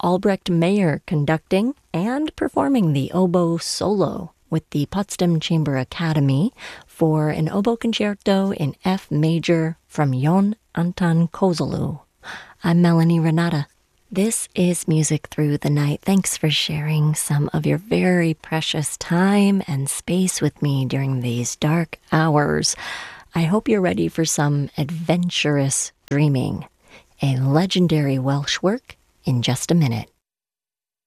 Albrecht Meyer conducting and performing the oboe solo with the Potsdam Chamber Academy for an oboe concerto in F major from Jon Anton Kozellu. I'm Melanie Renata. This is Music Through the Night. Thanks for sharing some of your very precious time and space with me during these dark hours. I hope you're ready for some adventurous dreaming. A legendary Welsh work in just a minute.